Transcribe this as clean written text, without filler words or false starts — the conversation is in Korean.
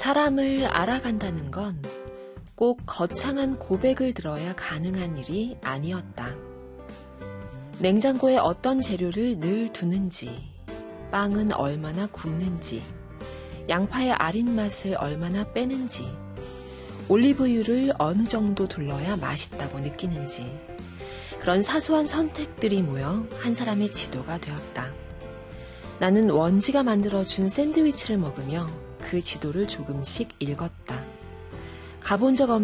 사람을 알아간다는 건 꼭 거창한 고백을 들어야 가능한 일이 아니었다. 냉장고에 어떤 재료를 늘 두는지, 빵은 얼마나 굽는지, 양파의 아린 맛을 얼마나 빼는지, 올리브유를 어느 정도 둘러야 맛있다고 느끼는지, 그런 사소한 선택들이 모여 한 사람의 지도가 되었다. 나는 원지가 만들어준 샌드위치를 먹으며 그 지도를 조금씩 읽었다. 가본 적